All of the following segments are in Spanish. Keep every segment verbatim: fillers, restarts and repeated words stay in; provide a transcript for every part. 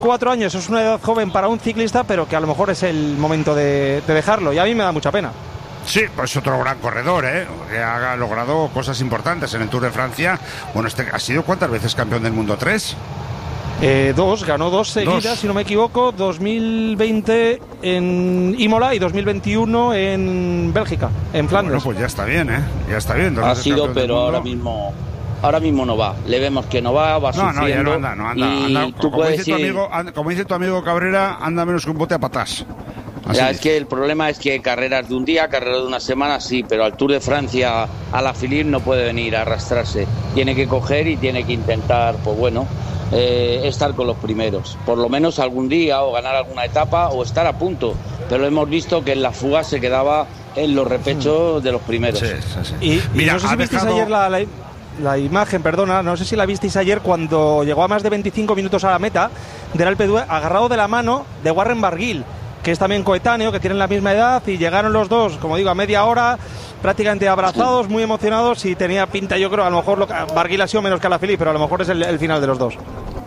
Cuatro años es una edad joven para un ciclista, pero que a lo mejor es el momento de, de dejarlo, y a mí me da mucha pena. Sí, pues otro gran corredor, ¿eh? Que ha logrado cosas importantes en el Tour de Francia. Bueno, este ha sido ¿cuántas veces campeón del mundo? ¿Tres? Eh, dos, ganó dos seguidas, dos. Si no me equivoco, dos mil veinte en Imola y dos mil veintiuno en Bélgica, en Flandes. Bueno, pues ya está bien, ¿eh? Ya está bien. Ha sido, pero ahora mismo... Ahora mismo no va, le vemos que no va, va no, sufriendo. No, ya no anda, no anda. Y anda tú como, puedes dice tu ir... amigo, anda, como dice tu amigo Cabrera, anda menos que un bote a patas. Así ya, es. es que el problema es que carreras de un día, carreras de una semana, sí, pero al Tour de Francia, a la Philippe no puede venir a arrastrarse. Tiene que coger y tiene que intentar, pues bueno, eh, estar con los primeros. Por lo menos algún día, o ganar alguna etapa, o estar a punto. Pero hemos visto que en la fuga se quedaba en los repechos de los primeros. Sí, sí, sí. Y, y Mira, no sé si visteis dejado... ayer la... la... La imagen, perdona, no sé si la visteis ayer cuando llegó a más de veinticinco minutos a la meta del Alpe d'Huez, agarrado de la mano de Warren Barguil, que es también coetáneo, que tienen la misma edad, y llegaron los dos, como digo, a media hora, prácticamente abrazados, muy emocionados, y tenía pinta, yo creo, a lo mejor lo, Barguil ha sido menos que Alaphilippe, pero a lo mejor es el, el final de los dos.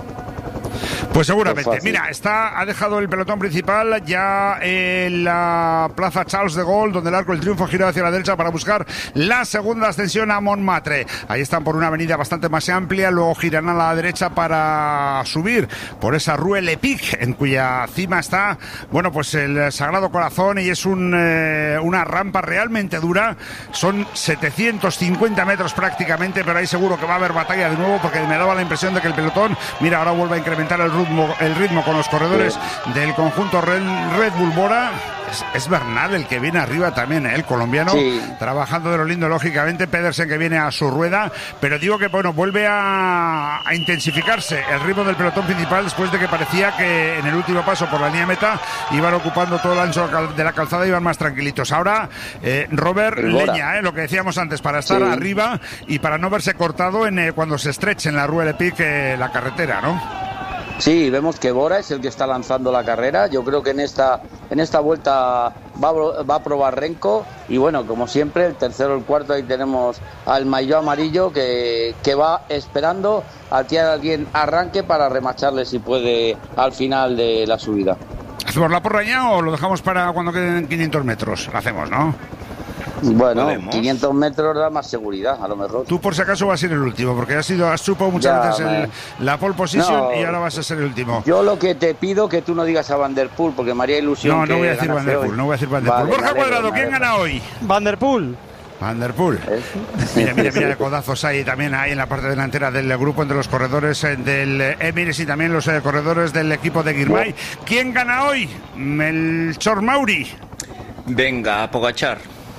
Pues seguramente. Mira, está, ha dejado el pelotón principal ya en la plaza Charles de Gaulle, donde el Arco del Triunfo gira hacia la derecha para buscar la segunda ascensión a Montmartre. Ahí están por una avenida bastante más amplia, luego giran a la derecha para subir por esa Rue Lepic, en cuya cima está, bueno, pues el Sagrado Corazón, y es un, eh, una rampa realmente dura. Son setecientos cincuenta metros prácticamente, pero ahí seguro que va a haber batalla de nuevo, porque me daba la impresión de que el pelotón, mira, ahora vuelve a incrementar el ritmo el ritmo con los corredores del conjunto Red, Red Bull Bora. Es, es Bernal el que viene arriba también, ¿eh? El colombiano, sí, trabajando de lo lindo, lógicamente. Pedersen que viene a su rueda, pero digo que bueno, vuelve a, a intensificarse el ritmo del pelotón principal, después de que parecía que en el último paso por la línea meta iban ocupando todo el ancho de la calzada, iban más tranquilitos. Ahora eh, Robert leña, ¿eh? Lo que decíamos antes, para estar sí. arriba y para no verse cortado en eh, cuando se estreche en la Rue de Pic eh, la carretera, ¿no? Sí, vemos que Bora es el que está lanzando la carrera. Yo creo que en esta en esta vuelta va a, va a probar Renko. Y bueno, como siempre, el tercero o el cuarto, ahí tenemos al maillot amarillo que, que va esperando a que alguien arranque para remacharle si puede al final de la subida. ¿Hacemos la porra ya o lo dejamos para cuando queden quinientos metros? Lo hacemos, ¿no? Bueno, ¿podemos? quinientos metros da más seguridad, a lo mejor. Tú por si acaso vas a ser el último, porque has sido, has chupado muchas ya, veces el, la pole position no, y ahora vas a ser el último. Yo lo que te pido que tú no digas a Van der Poel, porque me haría ilusión. No, que no voy a decir Van der Poel, no voy a decir Van der Poel. Vale, Borja Cuadrado, ¿quién gana hoy? Van der Poel. Van der Poel. Mira, mira, mira de codazos hay también ahí en la parte delantera del grupo entre los corredores del Emirates y también los eh, corredores del equipo de Girmay. ¿Quién gana hoy? Melchor Mauri. Venga, Pogačar.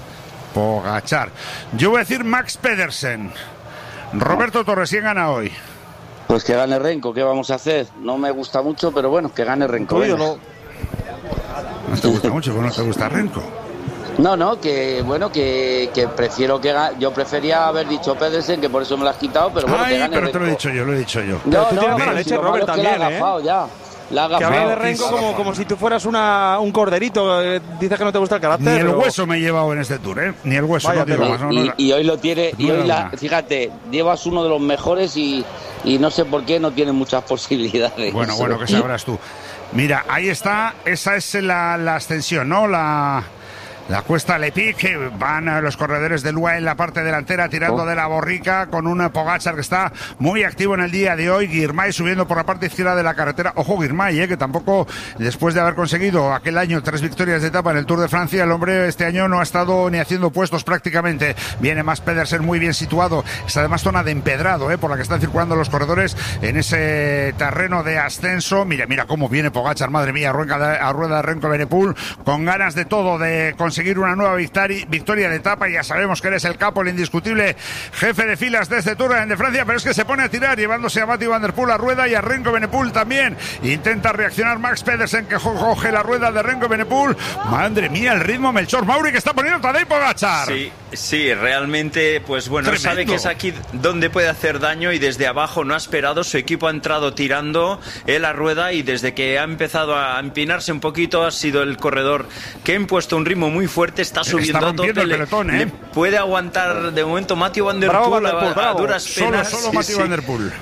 Pogačar. Yo voy a decir Max Pedersen. Roberto Torres, ¿quién gana hoy? Pues que gane Renko, ¿qué vamos a hacer? No me gusta mucho, pero bueno, que gane Renko. No. no te gusta mucho, pero no te gusta Renko. No, no, que bueno, que, que prefiero que gane. Yo prefería haber dicho Pedersen, que por eso me lo has quitado, pero bueno, Ay, que gane pero Renko. te lo he dicho yo, lo he dicho yo. No, tú no, tienes mala leche, Robert, también, ¿eh? Ya. La que habla de Renko como, como si tú fueras una, un corderito. Eh, dices que no te gusta el carácter. Ni el pero... hueso me he llevado en este tour, ¿eh? Ni el hueso. Vaya, no digo y, más, no, y, no, y hoy lo tiene. no y hoy, la, nada. fíjate, llevas uno de los mejores y, y no sé por qué no tiene muchas posibilidades. Bueno, bueno, que sabrás tú. Mira, ahí está. Esa es la, la ascensión, ¿no? La... La cuesta Lepic, que van los corredores del U A E en la parte delantera tirando oh. de la borrica con un Pogačar que está muy activo en el día de hoy. Girmay subiendo por la parte izquierda de la carretera. Ojo Girmay, eh, que tampoco, después de haber conseguido aquel año tres victorias de etapa en el Tour de Francia, el hombre este año no ha estado ni haciendo puestos prácticamente. Viene más Pedersen muy bien situado. Es además zona de empedrado, eh, por la que están circulando los corredores en ese terreno de ascenso. Mira, mira cómo viene Pogačar, madre mía, a rueda de Renko Evenepoel, con ganas de todo, de conseguir conseguir una nueva victoria, victoria de etapa. Ya sabemos que eres el capo, el indiscutible jefe de filas de este Tour de Francia, pero es que se pone a tirar, llevándose a Mathieu Van der Poel a rueda y a Renko Evenepoel también. Intenta reaccionar Max Pedersen, que coge la rueda de Renko Evenepoel. Madre mía, el ritmo Melchor Mauri que está poniendo Tadej Pogačar. Sí, sí, realmente, pues bueno, Tremendo. Sabe que es aquí donde puede hacer daño y desde abajo no ha esperado. Su equipo ha entrado tirando en la rueda y desde que ha empezado a empinarse un poquito ha sido el corredor que ha impuesto un ritmo muy fuerte, está subiendo está a tope, el pelotón, le, ¿eh? le puede aguantar de momento Mathieu Van der Poel a, a duras penas. Solo, solo Mathieu sí, Van der Poel.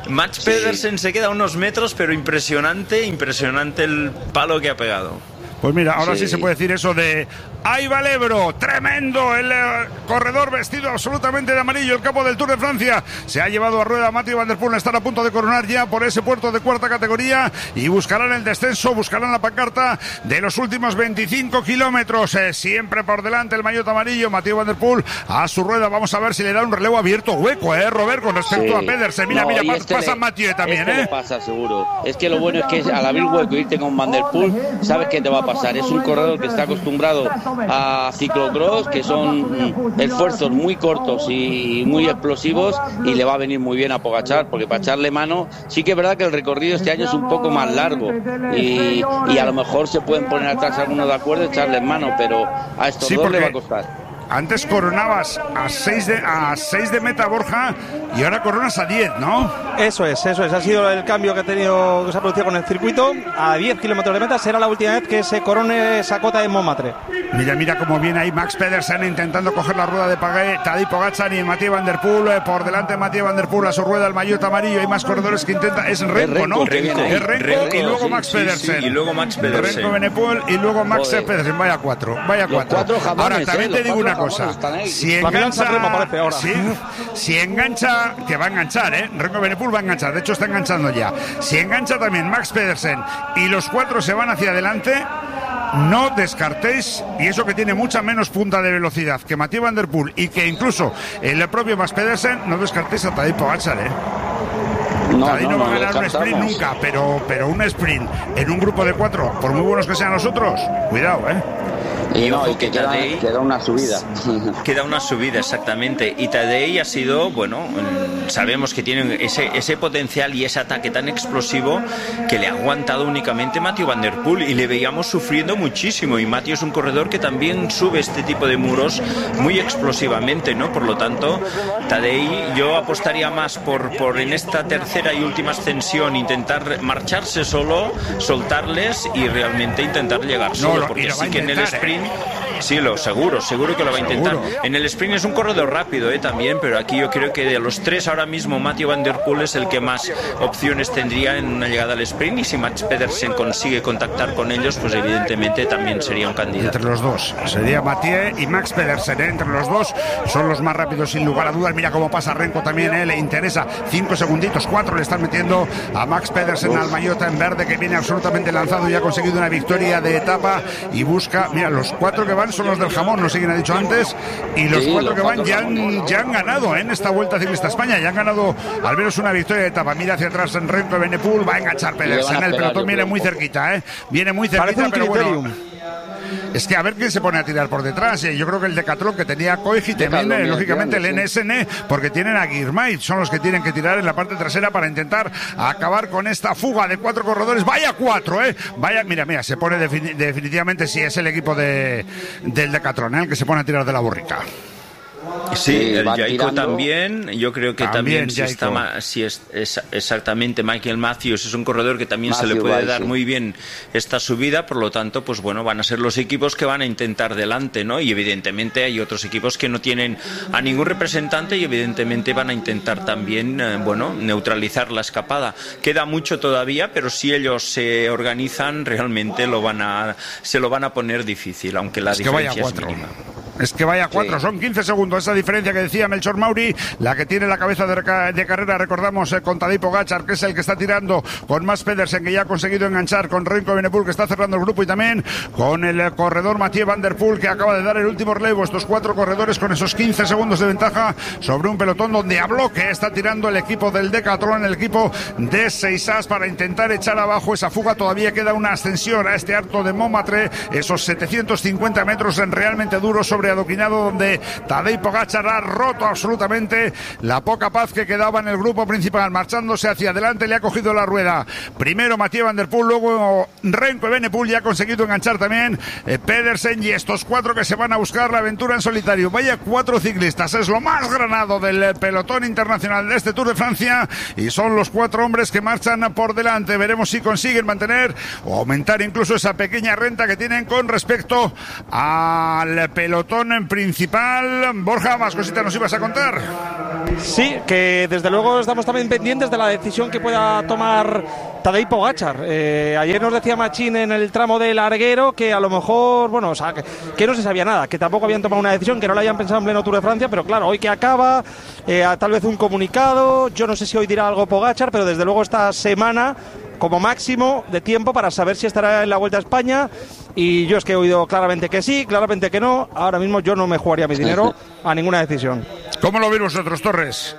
Max Sí. Pedersen se queda a unos metros, pero impresionante, impresionante el palo que ha pegado. Pues mira, ahora sí, Sí. se puede decir eso de ¡ahí va el Ebro! ¡Tremendo! El eh, corredor vestido absolutamente de amarillo, el capo del Tour de Francia. Se ha llevado a rueda a Mathieu van der Poel. Están a punto de coronar ya por ese puerto de cuarta categoría y buscarán el descenso, buscarán la pancarta de los últimos veinticinco kilómetros. Eh, siempre por delante el maillot amarillo, Mathieu van der Poel a su rueda. Vamos a ver si le da un relevo abierto hueco, ¿eh, Robert? Con respecto Sí. a Pedersen. Mira, No, mira, y pa- este pasa le- Mathieu también, este ¿eh? le pasa seguro. Es que lo bueno es que al abrir hueco y irte con Van der Poel, sabes qué te va a pasar. Es un corredor que está acostumbrado a ciclocross, que son mm, esfuerzos muy cortos y muy explosivos, y le va a venir muy bien a Pogačar, porque para echarle mano, sí que es verdad que el recorrido este año es un poco más largo y, y a lo mejor se pueden poner atrás algunos de acuerdo, echarle mano, pero a estos Sí, dos le porque- va a costar. Antes coronabas a seis de, a seis de meta, Borja, y ahora coronas a diez, ¿no? Eso es, eso es. Ha sido el cambio que ha tenido, que se ha producido con el circuito. A diez kilómetros de meta será la última vez que se corone esa cota de Montmartre. Mira, mira cómo viene ahí Max Pedersen intentando coger la rueda de Pagé, Tadej Pogačar y Mathieu van der Poel. eh, Por delante Mathieu van der Poel a su rueda, el maillot amarillo. Hay más corredores que intenta. Es Renko, Renko, ¿no? que viene ahí. Es Renko, Renko, y luego sí, Max sí, Pedersen. sí, y luego Max Pedersen. Renko Benepoel y luego Max Joder. Pedersen. Vaya cuatro, vaya Los cuatro. cuatro jamones, Ahora, eh, también los te digo cuatro una jamones cosa. están ahí. Si La Milán San Remo engancha, aparece ahora. sí, si engancha, que va a enganchar, ¿eh? Renko Benepoel va a enganchar. De hecho, está enganchando ya. Si engancha también Max Pedersen y los cuatro se van hacia adelante, no descartéis, y eso que tiene mucha menos punta de velocidad que Mathieu van der Poel y que incluso el propio Max Pedersen, no descartéis a Tadej Pogačar, ¿eh? No, Tadej no, no, va a no ganar un sprint descartamos. nunca, pero, pero un sprint en un grupo de cuatro, por muy buenos que sean los otros, cuidado, ¿eh? Y, Y no, ojo y que que queda, Tadej- queda una subida. Queda una subida, exactamente. Y Tadej ha sido, bueno, mm, sabemos que tiene ese, ese potencial y ese ataque tan explosivo que le ha aguantado únicamente Mathieu van der Poel y le veíamos sufriendo muchísimo. Y Mathieu es un corredor que también sube este tipo de muros muy explosivamente, ¿no? Por lo tanto, Tadej, yo apostaría más por, por en esta tercera y última ascensión intentar marcharse solo, soltarles y realmente intentar llegar solo, lo- y porque lo va sí a que en el intentar, ¿eh? sprint. Sí, lo seguro, seguro que lo va a intentar. Seguro. En el sprint es un corredor rápido, ¿eh? También, pero aquí yo creo que de los tres ahora mismo Mathieu van der Poel es el que más opciones tendría en una llegada al sprint, y si Max Pedersen consigue contactar con ellos, pues evidentemente también sería un candidato. Entre los dos sería Mathieu y Max Pedersen, ¿eh? Entre los dos son los más rápidos sin lugar a dudas. Mira cómo pasa Renko también, ¿eh? Le interesa cinco segunditos, cuatro le están metiendo a Max Pedersen, al maillot en verde, que viene absolutamente lanzado y ha conseguido una victoria de etapa y busca, mira, los cuatro que van son los del jamón, no sé quién ha dicho antes, y los Sí, cuatro los que van cuatro ya han, jamones. ya han ganado, ¿eh? En esta Vuelta Ciclista a España, ya han ganado al menos una victoria de etapa. Mira hacia atrás en Renko Benepoel, va a enganchar le van a Pedersen, el pegar, pelotón yo viene creo, muy un poco. cerquita, ¿eh? Viene muy cerquita, Parece un pero bueno. criterium. Es que a ver quién se pone a tirar por detrás. eh. Yo creo que el Decathlon que tenía Koigi también, Decathlon, eh, mira, lógicamente el tirando, N S N, porque tienen a Girmay, son los que tienen que tirar en la parte trasera para intentar acabar con esta fuga de cuatro corredores. Vaya cuatro, ¿eh? Vaya, mira, mira, se pone defini- definitivamente, si es el equipo de, del Decathlon, ¿eh? El que se pone a tirar de la burrica. Sí, Sí, el va Jaico tirando. también, yo creo que También también, si, Jaico. está, ma- si es, es exactamente Michael Matthews es un corredor que también se le Matthew puede Rice, dar sí. muy bien esta subida, por lo tanto, pues bueno, van a ser los equipos que van a intentar delante, ¿no? Y evidentemente hay otros equipos que no tienen a ningún representante y evidentemente van a intentar también, eh, bueno, neutralizar la escapada. Queda mucho todavía, pero si ellos se organizan, realmente lo van a, se lo van a poner difícil, aunque la Es que vaya diferencia es cuatro. mínima. Es que vaya cuatro, Sí. son quince segundos esa diferencia que decía Melchor Mauri, la que tiene la cabeza de, reca- de carrera, recordamos, eh, con Tadej Pogačar, que es el que está tirando, con Max Pedersen, que ya ha conseguido enganchar, con Renko Benepoel, que está cerrando el grupo, y también con el eh, corredor Mathieu van der Poel, que acaba de dar el último relevo. Estos cuatro corredores con esos quince segundos de ventaja sobre un pelotón donde a bloque está tirando el equipo del Decathlon, el equipo de Seisas, para intentar echar abajo esa fuga. Todavía queda una ascensión a este Alto de Montmartre, esos setecientos cincuenta metros en realmente duros sobre adoquinado, donde Tadej Pogačar ha roto absolutamente la poca paz que quedaba en el grupo principal, marchándose hacia adelante, le ha cogido la rueda. Primero Mathieu van der Poel, luego Renko Benepoel, ya ha conseguido enganchar también eh, Pedersen, y estos cuatro que se van a buscar la aventura en solitario. Vaya cuatro ciclistas, es lo más granado del eh, pelotón internacional de este Tour de Francia, y son los cuatro hombres que marchan por delante. Veremos si consiguen mantener o aumentar incluso esa pequeña renta que tienen con respecto al pelotón pelotón principal. Borja, más cositas nos ibas a contar. Sí, que desde luego estamos también pendientes de la decisión que pueda tomar Tadej Pogačar. Eh, ayer nos decía Machín en el tramo del Larguero que a lo mejor, bueno, o sea, que, que no se sabía nada, que tampoco habían tomado una decisión, que no la habían pensado en pleno Tour de Francia, pero claro, hoy que acaba, eh, tal vez un comunicado, yo no sé si hoy dirá algo Pogačar, pero desde luego esta semana como máximo de tiempo para saber si estará en la Vuelta a España, y yo es que he oído claramente que sí, claramente que no. Ahora mismo yo no me jugaría mi dinero a ninguna decisión. ¿Cómo lo veis vosotros, Torres?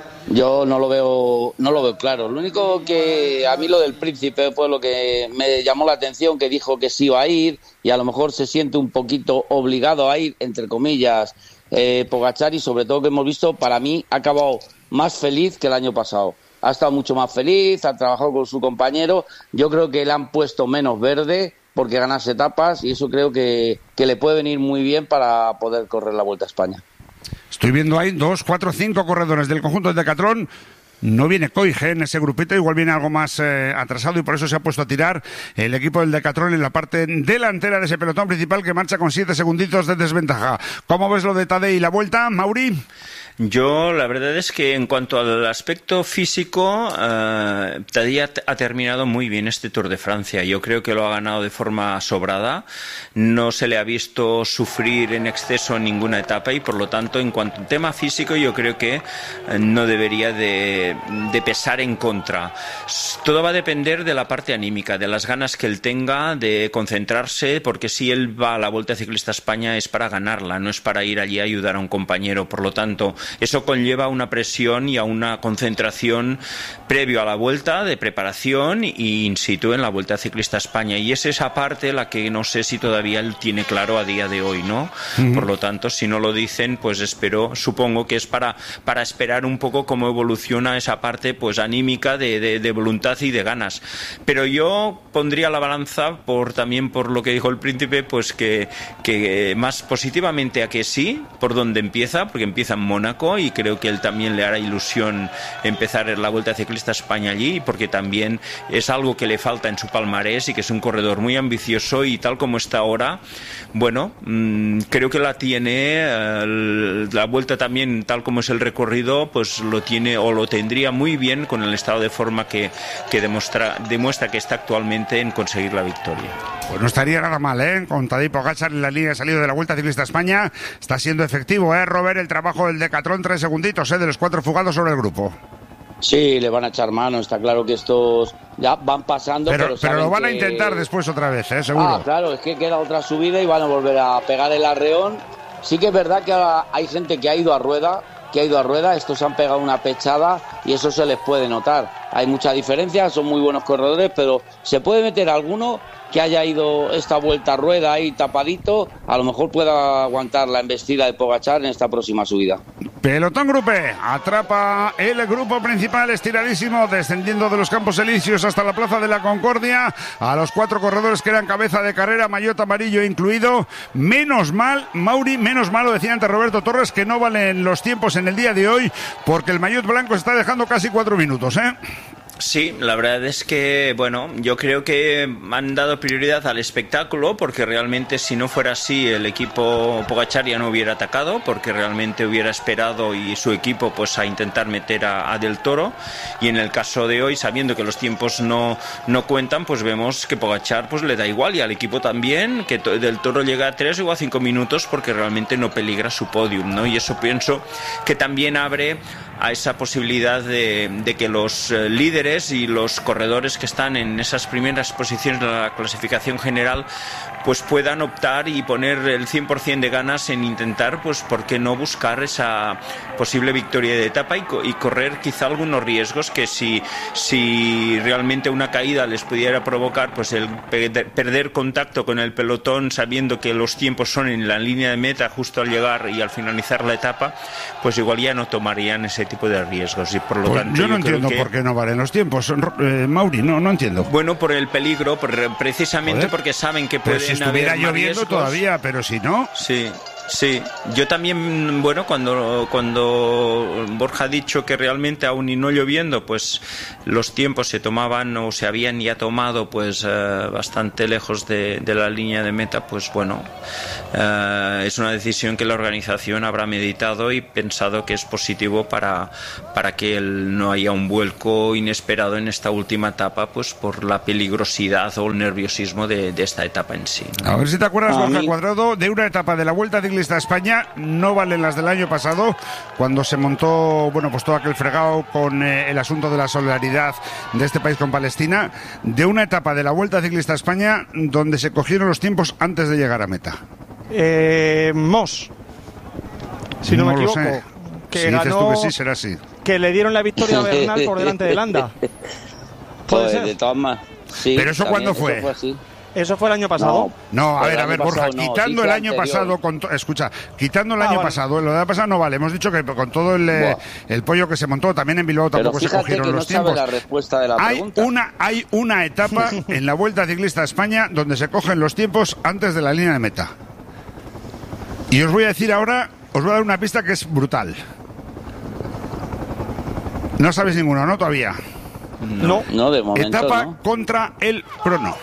Yo no lo veo, no lo veo claro. Lo único que a mí lo del Príncipe fue lo que me llamó la atención, que dijo que sí iba a ir y a lo mejor se siente un poquito obligado a ir, entre comillas, eh, Pogačar, y sobre todo que hemos visto, para mí ha acabado más feliz que el año pasado. Ha estado mucho más feliz, ha trabajado con su compañero. Yo creo que le han puesto menos verde porque ganase etapas, y eso creo que, que le puede venir muy bien para poder correr la Vuelta a España. Estoy viendo ahí dos, cuatro, cinco corredores del conjunto del Decathlon. No viene Koig en ese grupito, igual viene algo más eh, atrasado, y por eso se ha puesto a tirar el equipo del Decathlon en la parte delantera de ese pelotón principal, que marcha con siete segunditos de desventaja. ¿Cómo ves lo de Tadej y la Vuelta, Mauri? Yo, la verdad es que en cuanto al aspecto físico, uh, Tadej ha terminado muy bien este Tour de Francia. Yo creo que lo ha ganado de forma sobrada. No se le ha visto sufrir en exceso en ninguna etapa, y por lo tanto, en cuanto al tema físico, yo creo que uh, no debería de, de pesar en contra. Todo va a depender de la parte anímica, de las ganas que él tenga, de concentrarse, porque si él va a la Vuelta Ciclista a España es para ganarla, no es para ir allí a ayudar a un compañero. Por lo tanto, eso conlleva una presión y a una concentración previo a la vuelta, de preparación y in situ en la Vuelta Ciclista a España, y es esa parte la que no sé si todavía él tiene claro a día de hoy, ¿no? Uh-huh. Por lo tanto, si no lo dicen, pues espero, supongo que es para, para esperar un poco cómo evoluciona esa parte pues anímica de, de, de voluntad y de ganas. Pero yo pondría la balanza por también por lo que dijo el Príncipe, pues que, que más positivamente a que sí, por donde empieza, porque empieza en Mónaco, y creo que él también le hará ilusión empezar la Vuelta Ciclista a España allí, porque también es algo que le falta en su palmarés, y que es un corredor muy ambicioso, y tal como está ahora, bueno, mmm, creo que la tiene, eh, la Vuelta también, tal como es el recorrido, pues lo tiene o lo tendría muy bien con el estado de forma que, que demuestra, demuestra que está actualmente en conseguir la victoria. Pues no estaría nada mal, ¿eh? Con Tadej Pogačar en la línea de salida de la Vuelta Ciclista a España. Está siendo efectivo, ¿eh, Robert? El trabajo del Decathlon, tres segunditos, ¿eh? De los cuatro fugados sobre el grupo. Sí, le van a echar mano, está claro que estos ya van pasando, pero, pero, pero lo van que... a intentar después otra vez, ¿eh? Seguro. Ah, claro, es que queda otra subida y van a volver a pegar el arreón. Sí que es verdad que ahora hay gente que ha ido a rueda, que ha ido a rueda, estos han pegado una pechada y eso se les puede notar. Hay mucha diferencia, son muy buenos corredores, pero se puede meter alguno que haya ido esta vuelta a rueda ahí tapadito, a lo mejor pueda aguantar la embestida de Pogačar en esta próxima subida. Pelotón Grupe atrapa el grupo principal estiradísimo, descendiendo de los Campos Elíseos hasta la Plaza de la Concordia, a los cuatro corredores que eran cabeza de carrera, maillot amarillo incluido. Menos mal, Mauri, menos mal, lo decía antes Roberto Torres, que no valen los tiempos en el día de hoy, porque el maillot blanco está dejando casi cuatro minutos, ¿eh? Sí, la verdad es que, bueno, yo creo que han dado prioridad al espectáculo, porque realmente si no fuera así el equipo Pogačar ya no hubiera atacado, porque realmente hubiera esperado y su equipo pues a intentar meter a, a Del Toro, y en el caso de hoy, sabiendo que los tiempos no, no cuentan, pues vemos que Pogačar pues le da igual, y al equipo también, que Del Toro llega a tres o a cinco minutos porque realmente no peligra su podium, ¿no? Y eso pienso que también abre a esa posibilidad de, de que los eh, líderes y los corredores que están en esas primeras posiciones de la clasificación general pues puedan optar y poner el cien por ciento de ganas en intentar, pues por qué no buscar esa posible victoria de etapa, y, co- y correr quizá algunos riesgos que si, si realmente una caída les pudiera provocar pues el pe- perder contacto con el pelotón, sabiendo que los tiempos son en la línea de meta justo al llegar y al finalizar la etapa, pues igual ya no tomarían ese tipo de riesgos, y por lo Pues tanto yo no yo creo entiendo que... por qué no valen los tiempos, eh, Mauri, no, no entiendo. Bueno, por el peligro, por, precisamente Joder. porque saben que pueden Pues si estuviera haber más lloviendo riesgos. todavía, pero si no... Sí, Sí, yo también, bueno, cuando, cuando Borja ha dicho que realmente aún y no lloviendo, pues los tiempos se tomaban o se habían ya tomado pues eh, bastante lejos de, de la línea de meta, pues bueno, eh, es una decisión que la organización habrá meditado y pensado que es positivo para, para que el, no haya un vuelco inesperado en esta última etapa, pues por la peligrosidad o el nerviosismo de, de esta etapa en sí, ¿no? A ver si te acuerdas, Borja mí... Cuadrado, de una etapa de la Vuelta Ciclista a España, no valen las del año pasado, cuando se montó, bueno, pues todo aquel fregado con eh, el asunto de la solidaridad de este país con Palestina, de una etapa de la Vuelta Ciclista a España donde se cogieron los tiempos antes de llegar a meta. Eh, Moss, si no, no me equivoco, sé. que si ganó, dices tú que sí, será así. Que le dieron la victoria a Bernal por delante de Landa. ¿Puede Pues ser? de todas maneras, sí. ¿Pero eso cuándo fue? Eso fue así. ¿Eso fue el año pasado? No, a el ver, a año ver, Borja, pasado no, quitando sí el fue año anterior. pasado, con to- escucha, quitando el Ah, año vale. pasado, lo de año pasado no vale, hemos dicho que con todo el, eh, el pollo que se montó, también en Bilbao Pero tampoco se fíjate cogieron que no los sabe tiempos. la respuesta de la Hay pregunta. una, hay una etapa en la Vuelta Ciclista a España donde se cogen los tiempos antes de la línea de meta. Y os voy a decir ahora, os voy a dar una pista que es brutal. No sabéis ninguno, ¿no? Todavía. No. No, de momento Etapa no. contra el crono.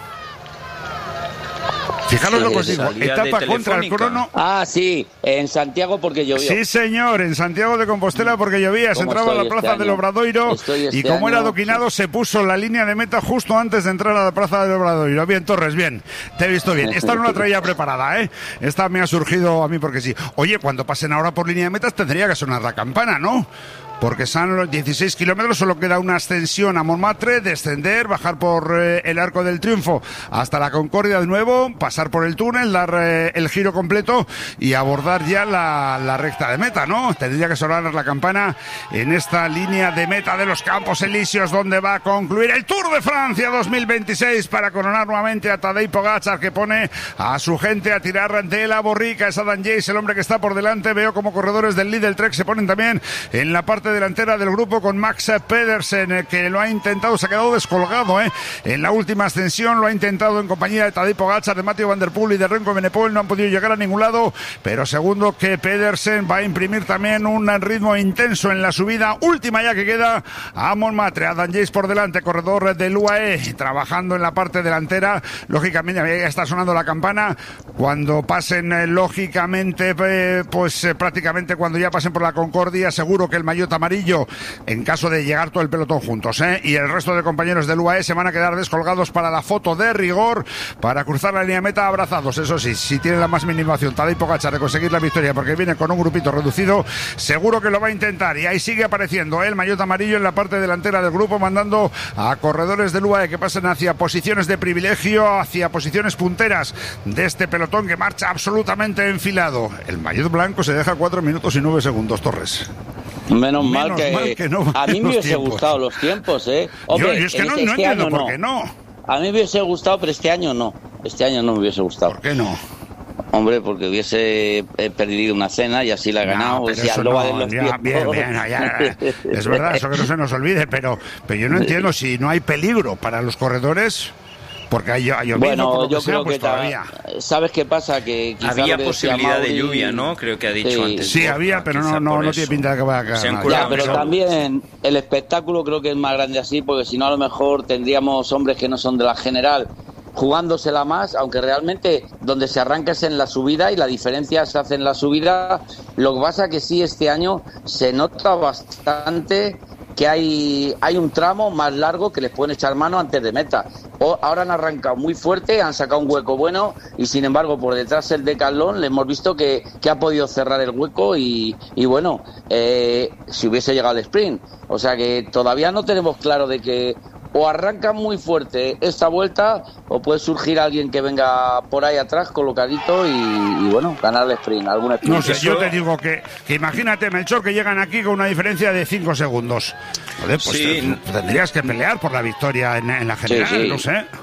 Fijaros Sí, lo que os digo, salida de etapa contra el Telefónica. crono. Ah, sí, en Santiago porque llovió. Sí, señor, en Santiago de Compostela porque llovía, se ¿Cómo entraba a la estoy plaza este del año? Obradoiro Estoy este y como era año- adoquinado se puso la línea de meta justo antes de entrar a la plaza del Obradoiro. Bien, Torres, bien, te he visto bien. Esta no la traía preparada, ¿eh? Esta me ha surgido a mí porque sí. Oye, cuando pasen ahora por línea de metas tendría que sonar la campana, ¿no? Porque son los dieciséis kilómetros, solo queda una ascensión a Montmartre, descender, bajar por eh, el Arco del Triunfo hasta la Concordia de nuevo, pasar por el túnel, dar eh, el giro completo y abordar ya la, la recta de meta, ¿no? Tendría que sonar la campana en esta línea de meta de los Campos Elíseos, donde va a concluir el Tour de Francia dos mil veintiséis para coronar nuevamente a Tadej Pogačar, que pone a su gente a tirar de la borrica. Es Adam Yates el hombre que está por delante. Veo como corredores del Lidl Trek se ponen también en la parte delantera del grupo con Max Pedersen, que lo ha intentado, se ha quedado descolgado ¿eh? en la última ascensión, lo ha intentado en compañía de Tadej Pogačar, de Mathieu Van Der Poel y de Remco Evenepoel, no han podido llegar a ningún lado, pero segundo que Pedersen va a imprimir también un ritmo intenso en la subida última ya que queda a Montmartre. Adam Yates por delante, corredor del U A E, trabajando en la parte delantera, lógicamente ya está sonando la campana, cuando pasen eh, lógicamente eh, pues eh, prácticamente cuando ya pasen por la Concordia, seguro que el maillot amarillo, en caso de llegar todo el pelotón juntos, ¿eh? y el resto de compañeros del U A E se van a quedar descolgados para la foto de rigor, para cruzar la línea de meta abrazados. Eso sí, si tiene la más mínima opción Tadej Pogačar de conseguir la victoria, porque viene con un grupito reducido, seguro que lo va a intentar, y ahí sigue apareciendo ¿eh? el maillot amarillo en la parte delantera del grupo, mandando a corredores del U A E que pasen hacia posiciones de privilegio, hacia posiciones punteras de este pelotón que marcha absolutamente enfilado. El maillot blanco se deja cuatro minutos y nueve segundos, Torres. Menos, Menos mal que, mal que no a mí me hubiese tiempos. gustado los tiempos, ¿eh? Hombre, yo, yo es que no, este no entiendo año por qué no. A mí me hubiese gustado, pero este año no. Este año no me hubiese gustado. ¿Por qué no? Hombre, porque hubiese eh, perdido una cena y así la he ganado. No, pero o sea, eso no no, valen los ya, tiempos. bien, bien, no, ya, es verdad, eso que no se nos olvide, pero, pero yo no entiendo si no hay peligro para los corredores. Porque hay, hay Bueno, por lo yo que sea, creo pues que ta- todavía. ¿Sabes qué pasa? Que quizá Había lo que decía posibilidad de Mauri- lluvia, ¿no? Creo que ha dicho Sí. antes. Sí, Borja, había, pero quizá no, no, por no eso. tiene pinta de que vaya a Se caer han nada. curado Ya, pero mucho. también el espectáculo creo que es más grande así, porque si no a lo mejor tendríamos hombres que no son de la general jugándosela más, aunque realmente donde se arranca es en la subida y la diferencia se hace en la subida. Lo que pasa que sí, este año se nota bastante que hay, hay un tramo más largo que les pueden echar mano antes de meta. O, ahora han arrancado muy fuerte, han sacado un hueco bueno y sin embargo por detrás el Decathlon le hemos visto que, que ha podido cerrar el hueco y, y bueno, eh, si hubiese llegado el sprint. O sea que todavía no tenemos claro de que o arrancan muy fuerte esta vuelta o puede surgir alguien que venga por ahí atrás colocadito y, y bueno, ganar el sprint, algún sprint. No sé, Eso- yo te digo que, que imagínate, Melchor, que llegan aquí con una diferencia de cinco segundos. Joder, pues Sí. te- tendrías que pelear por la victoria en, en la general, Sí, sí. no sé.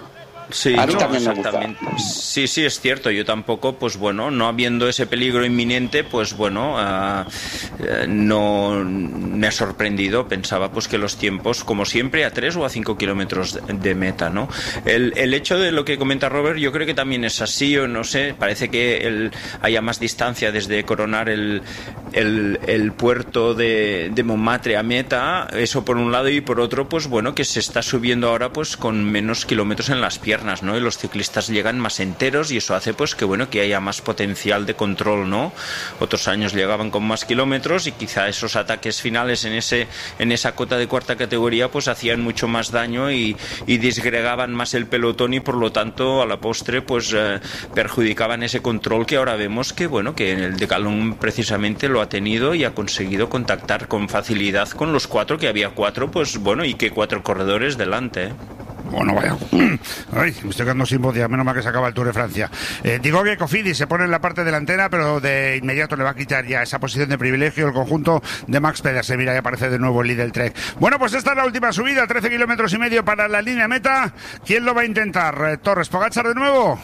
Sí, a mí no, también me exactamente. gusta. Sí, sí, es cierto. Yo tampoco, pues bueno, no habiendo ese peligro inminente, pues bueno, uh, uh, no me ha sorprendido. Pensaba pues que los tiempos, como siempre, a tres o a cinco kilómetros de, de meta, ¿no? El, el hecho de lo que comenta Robert, yo creo que también es así, o no sé, parece que el, haya más distancia desde coronar el, el, el puerto de, de Montmartre a meta, eso por un lado, y por otro, pues bueno, que se está subiendo ahora pues con menos kilómetros en las piernas, ¿no? Y los ciclistas llegan más enteros y eso hace pues que bueno, que haya más potencial de control, ¿no? Otros años llegaban con más kilómetros y quizá esos ataques finales en ese en esa cota de cuarta categoría pues hacían mucho más daño y, y disgregaban más el pelotón y por lo tanto a la postre pues eh, perjudicaban ese control que ahora vemos que bueno, que el Decathlon precisamente lo ha tenido y ha conseguido contactar con facilidad con los cuatro, que había cuatro, pues bueno, y que cuatro corredores delante, ¿eh? Bueno, vaya. Ay, me estoy quedando sin voz, ya menos mal que se acaba el Tour de Francia. Eh, digo que Cofidis se pone en la parte delantera, pero de inmediato le va a quitar ya esa posición de privilegio el conjunto de Max Pedersen. Mira, ya aparece de nuevo el líder del Trek. Bueno, pues esta es la última subida, trece kilómetros y medio para la línea meta. ¿Quién lo va a intentar? Eh, ¿Torres, Pogačar de nuevo?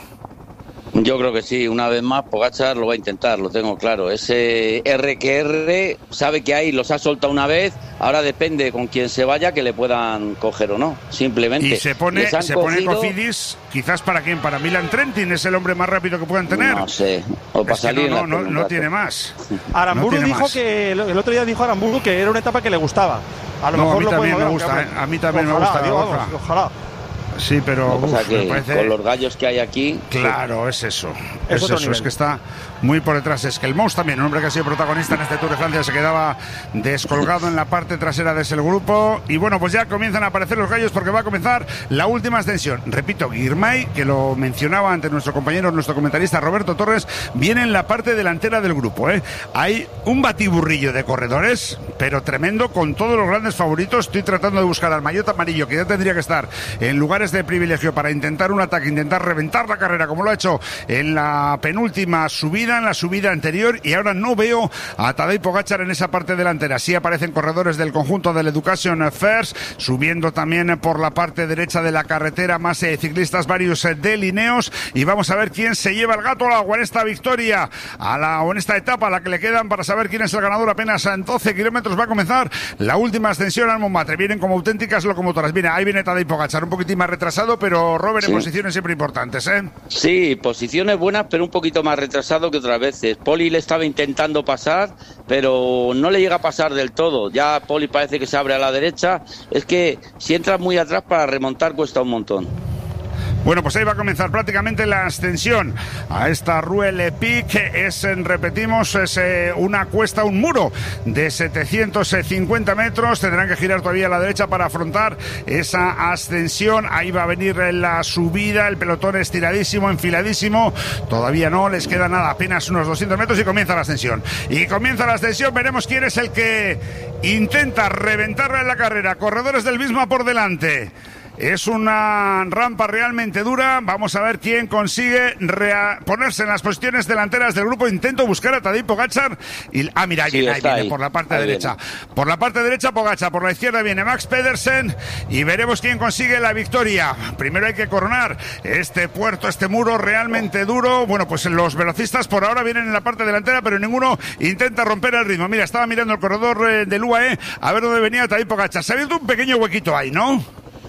Yo creo que sí, una vez más Pogačar lo va a intentar, lo tengo claro. Ese R que R sabe que hay, los ha soltado una vez, ahora depende con quién se vaya que le puedan coger o no, simplemente. Y se pone, se cogido... pone Cofidis, quizás para quién, para Milan Trentin, es el hombre más rápido que puedan tener. No sé, o para es que salir no, no, no, no tiene más. Aramburu no tiene dijo más. que, el otro día dijo Aramburu que era una etapa que le gustaba. A lo no, mejor a mí lo también me mover, gusta, ¿eh? A mí también ojalá, me gusta, digo, Borja. vamos, ojalá. Sí, pero uf, uf, que me parece... con los gallos que hay aquí. Claro, es eso. Es, es eso, es que está muy por detrás. Es que el Mous también, un hombre que ha sido protagonista en este Tour de Francia, se quedaba descolgado en la parte trasera de ese grupo. Y bueno, pues ya comienzan a aparecer los gallos porque va a comenzar la última ascensión. Repito, Girmay, que lo mencionaba ante nuestro compañero, nuestro comentarista Roberto Torres, viene en la parte delantera del grupo, ¿eh? Hay un batiburrillo de corredores, pero tremendo, con todos los grandes favoritos. Estoy tratando de buscar al maillot amarillo, que ya tendría que estar en lugares de privilegio para intentar un ataque, intentar reventar la carrera, como lo ha hecho en la penúltima subida, en la subida anterior, y ahora no veo a Tadej Pogačar en esa parte delantera. Sí aparecen corredores del conjunto del Education First, subiendo también por la parte derecha de la carretera más eh, ciclistas varios eh, de Lineos, y vamos a ver quién se lleva el gato al agua en esta victoria, a la, o en esta etapa a la que le quedan para saber quién es el ganador. Apenas en doce kilómetros va a comenzar la última ascensión al Montmartre. Vienen como auténticas locomotoras. Mira, ahí viene Tadej Pogačar, un poquitín más retrasado, pero Robert, sí, en posiciones siempre importantes, ¿eh? Sí, posiciones buenas, pero un poquito más retrasado que otras veces. Poli le estaba intentando pasar, pero no le llega a pasar del todo. Ya Poli parece que se abre a la derecha. Es que si entras muy atrás para remontar cuesta un montón. Bueno, pues ahí va a comenzar prácticamente la ascensión a esta Rue Le Pic. Es, repetimos, es eh, una cuesta, un muro de setecientos cincuenta metros. Tendrán que girar todavía a la derecha para afrontar esa ascensión. Ahí va a venir la subida, el pelotón estiradísimo, enfiladísimo. Todavía no les queda nada, apenas unos doscientos metros y comienza la ascensión. Y comienza la ascensión, veremos quién es el que intenta reventarla en la carrera. Corredores del Visma por delante. Es una rampa realmente dura. Vamos a ver quién consigue rea- ponerse en las posiciones delanteras del grupo. Intento buscar a Tadej Pogačar. Y, ah, mira, ahí, sí, viene, ahí viene, ahí. por la parte ahí derecha. Viene. Por la parte derecha Pogačar, por la izquierda viene Max Pedersen. Y veremos quién consigue la victoria. Primero hay que coronar este puerto, este muro realmente duro. Bueno, pues los velocistas por ahora vienen en la parte delantera, pero ninguno intenta romper el ritmo. Mira, estaba mirando el corredor del U A E a ver dónde venía Tadej Pogačar. Se ha abierto un pequeño huequito ahí, ¿no?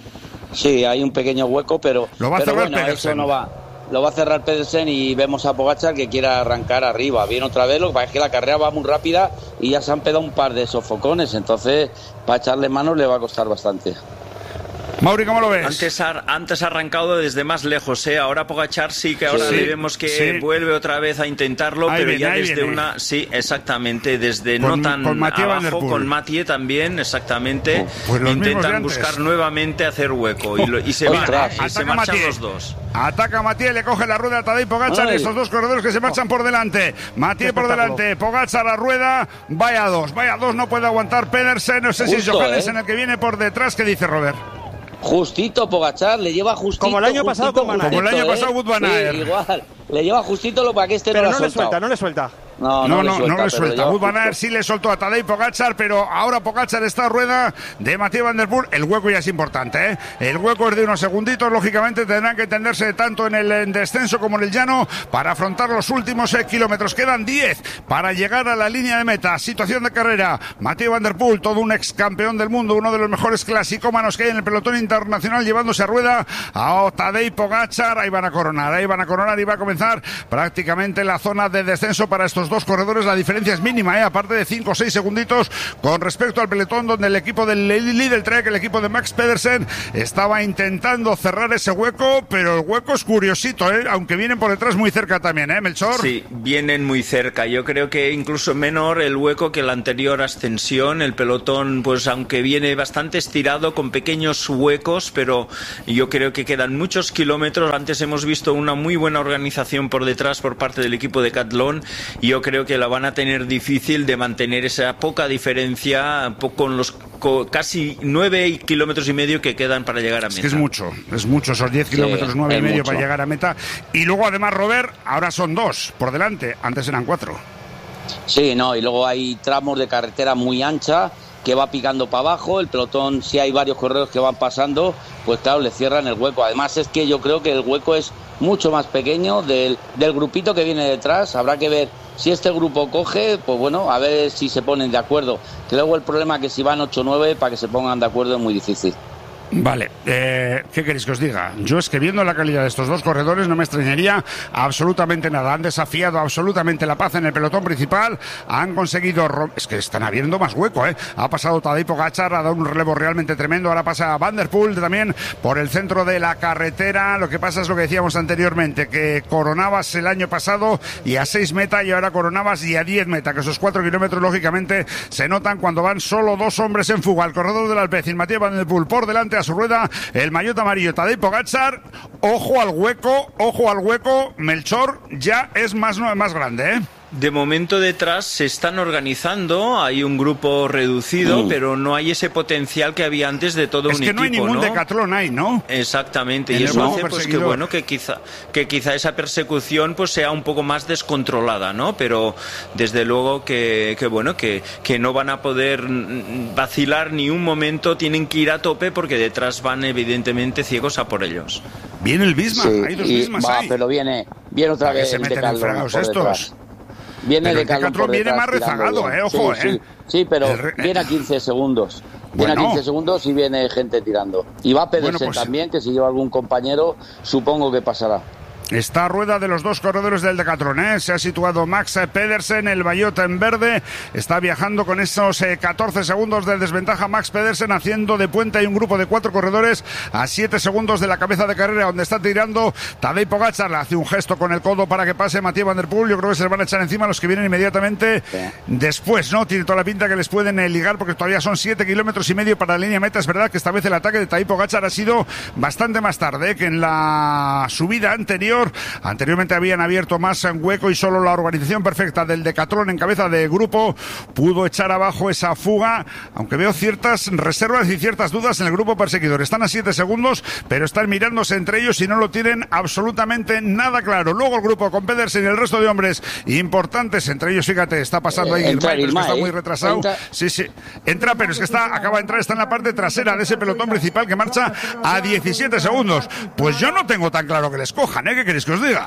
Sí, hay un pequeño hueco, pero, lo va a pero cerrar bueno, Pedersen. Eso no va. Lo va a cerrar Pedersen y vemos a Pogačar que quiere arrancar arriba. Viene otra vez, lo que pasa es que la carrera va muy rápida y ya se han pegado un par de sofocones, entonces para echarle manos le va a costar bastante. Mauri, ¿cómo lo ves? Antes ha, antes ha arrancado desde más lejos, ¿eh? Ahora Pogačar sí que ahora sí, le vemos que sí. vuelve otra vez a intentarlo, ahí pero viene, ya desde viene. una... Sí, exactamente, desde con, no tan con abajo, con Mathieu también, exactamente. Pues intentan buscar nuevamente hacer hueco y, lo, y se van, Ostras, y se marchan los dos. Ataca Mathieu, le coge la rueda a Tadej Pogačar y estos dos corredores que se marchan por delante. Mathieu por delante, Pogačar la rueda, vaya dos, vaya dos, no puede aguantar Pedersen, no sé Justo, si es Johannes ¿eh? en el que viene por detrás. ¿Qué dice Robert? Justito Pogačar, le lleva justito. Como el año pasado con Van Aert. Como el año ¿eh? pasado Wout Van Aert. Sí, igual, le lleva justito lo para que este pero no, no lo ha le suelta, no le suelta. No, no, no, no, le no le suelta. suelta. Wout van Aert sí le soltó a Tadej Pogačar, pero ahora Pogačar está a rueda de Mathieu van der Poel. El hueco ya es importante, ¿eh? El hueco es de unos segunditos. Lógicamente tendrán que tenderse tanto en el descenso como en el llano para afrontar los últimos eh, kilómetros. Quedan diez para llegar a la línea de meta. Situación de carrera. Mathieu van der Poel, todo un ex campeón del mundo, uno de los mejores clasicómanos que hay en el pelotón internacional, llevándose a rueda a Tadej Pogačar. Ahí van a coronar, ahí van a coronar y va a comenzar prácticamente la zona de descenso para estos dos corredores. La diferencia es mínima, ¿eh? Aparte de cinco o seis segunditos con respecto al pelotón, donde el equipo del Lidl Trek, el equipo de Max Pedersen, estaba intentando cerrar ese hueco, pero el hueco es curiosito, ¿eh? Aunque vienen por detrás muy cerca también, ¿eh, Melchor? Sí, vienen muy cerca. Yo creo que incluso menor el hueco que la anterior ascensión. El pelotón, pues aunque viene bastante estirado, con pequeños huecos, pero yo creo que quedan muchos kilómetros. Antes hemos visto una muy buena organización por detrás por parte del equipo de Decathlon, y yo creo que la van a tener difícil de mantener esa poca diferencia con los casi nueve kilómetros y medio que quedan para llegar a meta. Es que es mucho, es mucho, esos diez kilómetros, nueve y medio mucho para llegar a meta. Y luego además, Robert, ahora son dos por delante, antes eran cuatro. Sí, no, y luego hay tramos de carretera muy ancha que va picando para abajo. El pelotón, si hay varios corredores que van pasando, pues claro, le cierran el hueco. Además es que yo creo que el hueco es mucho más pequeño del, del grupito que viene detrás. Habrá que ver si este grupo coge, pues bueno, a ver si se ponen de acuerdo. Que luego el problema es que si van ocho o nueve, para que se pongan de acuerdo es muy difícil. Vale, eh, ¿qué queréis que os diga? Yo es que viendo la calidad de estos dos corredores no me extrañaría absolutamente nada. Han desafiado absolutamente la paz en el pelotón principal, han conseguido... Es que están abriendo más hueco, ¿eh? Ha pasado Tadej Pogačar, ha dado un relevo realmente tremendo, ahora pasa Van der Poel también por el centro de la carretera. Lo que pasa es lo que decíamos anteriormente, que coronabas el año pasado y a seis meta, y ahora coronabas y a diez meta, que esos cuatro kilómetros lógicamente se notan cuando van solo dos hombres en fuga. El corredor del Alpecin, Mathieu van der Poel, por delante a su rueda, el maillot amarillo Tadej Pogačar. Ojo al hueco, ojo al hueco, Melchor ya es más, más grande, ¿eh? De momento detrás se están organizando, hay un grupo reducido, mm. pero no hay ese potencial que había antes de todo es un que equipo, no hay ningún ¿no? Decathlon ahí, ¿no? Exactamente, y eso hace pues que bueno que quizá que quizá esa persecución pues sea un poco más descontrolada, ¿no? Pero desde luego que, que bueno que, que no van a poder vacilar ni un momento, tienen que ir a tope porque detrás van evidentemente ciegos a por ellos. Viene el Visma, sí, hay dos Vismas va, ahí. Pero viene, viene otra vez se el meten en fregados estos. Detrás. Viene pero de el Decathlon viene más rezagado, eh, ojo, sí, eh. Sí, sí pero re... viene a quince segundos. Viene bueno. a quince segundos y viene gente tirando. Y va a Pedersen bueno, pues... también, que si lleva algún compañero, supongo que pasará. Está a rueda de los dos corredores del Decathlon, ¿eh? Se ha situado Max Pedersen, el maillot en verde. Está viajando con esos eh, catorce segundos de desventaja Max Pedersen, haciendo de puente. Hay un grupo de cuatro corredores a siete segundos de la cabeza de carrera, donde está tirando Tadej Pogačar. Le hace un gesto con el codo para que pase Mathieu van der Poel. Yo creo que se le van a echar encima los que vienen inmediatamente sí. después, ¿no? Tiene toda la pinta que les pueden eh, ligar, porque todavía son siete kilómetros y medio para la línea meta. Es verdad que esta vez el ataque de Tadej Pogačar ha sido bastante más tarde, ¿eh? que en la subida anterior. Anteriormente habían abierto más en hueco y solo la organización perfecta del Decathlon en cabeza de grupo pudo echar abajo esa fuga, aunque veo ciertas reservas y ciertas dudas en el grupo perseguidor. Están a siete segundos, pero están mirándose entre ellos y no lo tienen absolutamente nada claro. Luego el grupo con Pedersen y el resto de hombres importantes, entre ellos, fíjate, está pasando ahí eh, Girmay, pero es que está muy retrasado. Entra. Sí, sí, entra, pero es que está, acaba de entrar, está en la parte trasera de ese pelotón principal que marcha a diecisiete segundos. Pues yo no tengo tan claro que les cojan, ¿eh? ¿Qué queréis que os diga?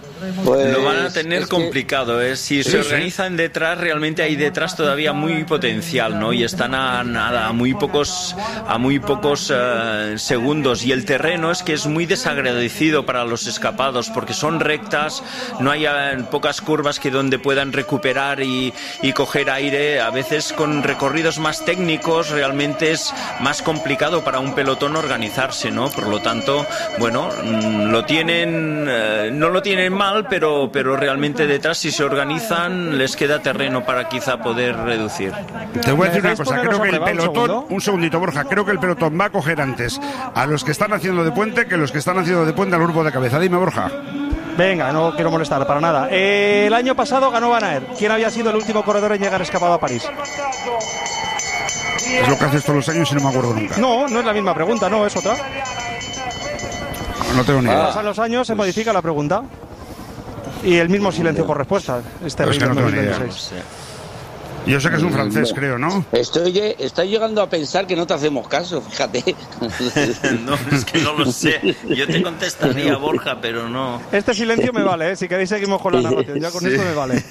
Pues lo van a tener complicado, ¿eh? Si sí, se organizan sí. detrás, realmente hay detrás todavía muy potencial, ¿no? Y están a nada, a muy pocos, a muy pocos uh, segundos. Y el terreno es que es muy desagradecido para los escapados, porque son rectas, no hay uh, pocas curvas que donde puedan recuperar y, y coger aire. A veces con recorridos más técnicos realmente es más complicado para un pelotón organizarse, ¿no? Por lo tanto, bueno, lo tienen, uh, no lo tienen mal, pero, pero realmente detrás, si se organizan, les queda terreno para quizá poder reducir. Te voy a decir una cosa, creo que el pelotón, un, un segundito Borja, creo que el pelotón va a coger antes a los que están haciendo de puente que los que están haciendo de puente al grupo de cabeza. Dime, Borja. Venga, no quiero molestar para nada. Eh, el año pasado ganó Van Aert. ¿Quién había sido el último corredor en llegar escapado a París? Es lo que haces todos los años y no me acuerdo nunca. No, no es la misma pregunta, no, es otra. No tengo ni idea. Pasan los años, se modifica la pregunta. Y el mismo silencio por respuesta. Este Pero es que no Ring tengo ni idea. dos mil veintiséis. Yo sé que es un francés, creo, ¿no? Estoy, estoy llegando a pensar que no te hacemos caso, fíjate. No, es que no lo sé. Yo te contestaría, Borja, pero no. Este silencio me vale, ¿eh? Si queréis seguimos con la narración. Ya con Sí. esto me vale.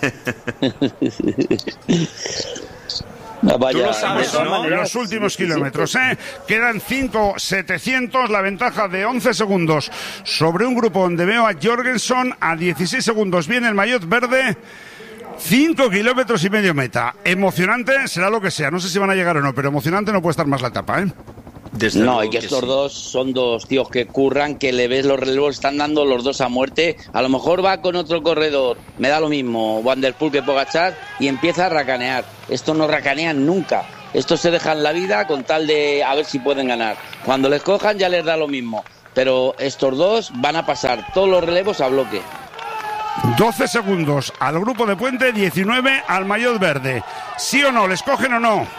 Vaya, Tú lo sabes, de todas ¿no? maneras, Los últimos sí, sí, kilómetros, ¿eh? Quedan cinco setecientos, la ventaja de once segundos sobre un grupo donde veo a Jorgensen a dieciséis segundos. Viene el maillot verde. cinco kilómetros y medio meta. Emocionante será lo que sea. No sé si van a llegar o no, pero emocionante no puede estar más la etapa, ¿eh? Desde No, luego y que estos sí. dos son dos tíos que curran, que le ves los relevos, están dando los dos a muerte. A lo mejor va con otro corredor, me da lo mismo, Van der Poel que Pogačar, y empieza a racanear. Estos no racanean nunca. Estos se dejan la vida con tal de a ver si pueden ganar. Cuando les cojan ya les da lo mismo. Pero estos dos van a pasar todos los relevos a bloque. doce segundos al grupo de Puente, diecinueve al maillot verde. ¿Sí o no? ¿Les cogen o no?